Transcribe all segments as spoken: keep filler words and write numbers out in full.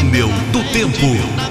Túnel do Tempo.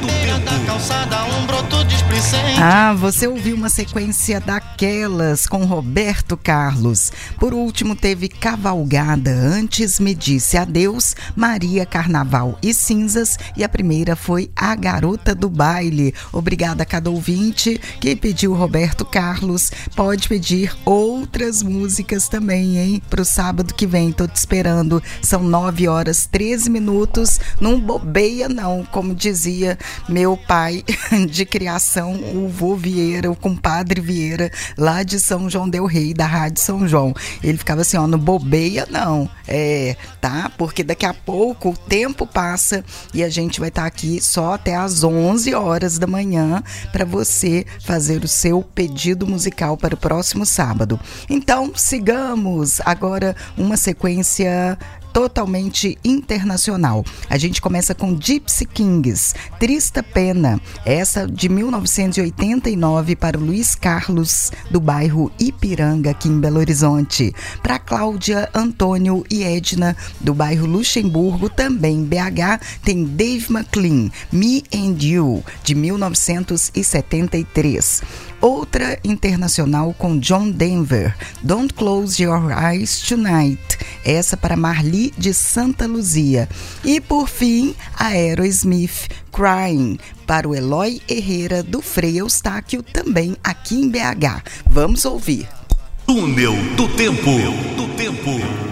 Ah, você ouviu uma sequência daquelas com Roberto Carlos. Por último teve Cavalgada, Antes Me Disse Adeus, Maria Carnaval e Cinzas, e a primeira foi A Garota do Baile. Obrigada a cada ouvinte que pediu Roberto Carlos. Pode pedir outras músicas também, hein? Pro sábado que vem, tô te esperando. São nove horas, treze minutos. Não bobeia não, como dizia meu pai de criação, o vô Vieira, o compadre Vieira, lá de São João del Rei, da Rádio São João. Ele ficava assim, ó, não bobeia não, é, tá? Porque daqui a pouco o tempo passa e a gente vai estar aqui só até às onze horas da manhã para você fazer o seu pedido musical para o próximo sábado. Então, sigamos agora uma sequência totalmente internacional. A gente começa com Gypsy Kings, Trista Pena, essa de mil novecentos e oitenta e nove para o Luiz Carlos, do bairro Ipiranga, aqui em Belo Horizonte. Para Cláudia, Antônio e Edna, do bairro Luxemburgo, também em B H, tem Dave McLean, Me and You, de mil novecentos e setenta e três. Outra internacional com John Denver, Don't Close Your Eyes Tonight, essa para Marli de Santa Luzia. E por fim, a Aerosmith, Crying, para o Eloy Herrera do Frei Eustáquio, também aqui em B H. Vamos ouvir. Túnel do Tempo. Do Tempo.